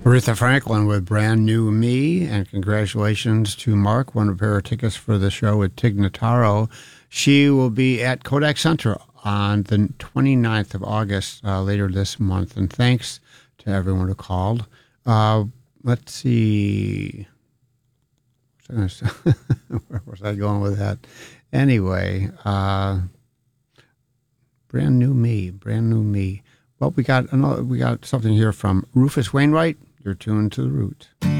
Aretha Franklin with Brand New Me, and congratulations to Mark, won a pair of tickets for the show with Tig Notaro. She will be at Kodak Center on the 29th of August later this month, and thanks to everyone who called. Let's see. Where was I going with that? Anyway, Brand New Me. Well, we got something here from Rufus Wainwright. You're tuned to The Root.